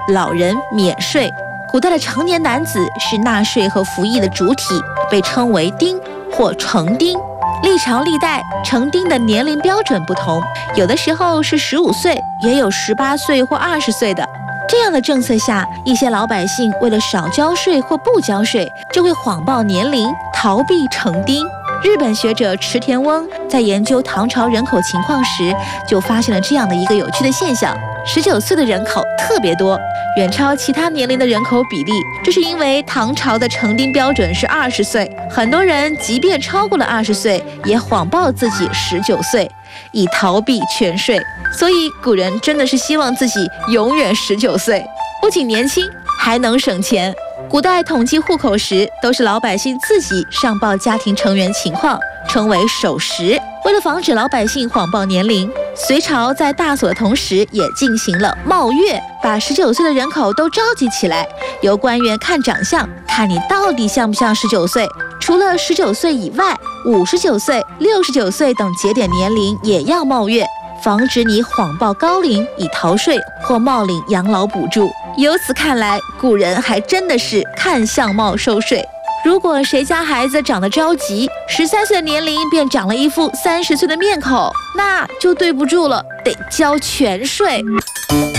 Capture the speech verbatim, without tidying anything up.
老人免税。古代的成年男子是纳税和服役的主体，被称为丁或成丁。历朝历代成丁的年龄标准不同，有的时候是十五岁，也有十八岁或二十岁的。这样的政策下，一些老百姓为了少交税或不交税，就会谎报年龄，逃避成丁。日本学者池田翁在研究唐朝人口情况时，就发现了这样的一个有趣的现象：十九岁的人口特别多，远超其他年龄的人口比例。这是因为唐朝的成丁标准是二十岁，很多人即便超过了二十岁，也谎报自己十九岁，以逃避全税。所以古人真的是希望自己永远十九岁，不仅年轻，还能省钱。古代统计户口时，都是老百姓自己上报家庭成员情况，称为守时。为了防止老百姓谎报年龄，隋朝在大锁的同时也进行了冒月，把十九岁的人口都召集起来，由官员看长相，看你到底像不像十九岁。除了十九岁以外，五十九岁、六十九岁等节点年龄也要冒月，防止你谎报高龄以逃税或冒领养老补助。由此看来，古人还真的是看相貌收税。如果谁家孩子长得着急，十三岁的年龄便长了一副三十岁的面孔，那就对不住了，得交全税。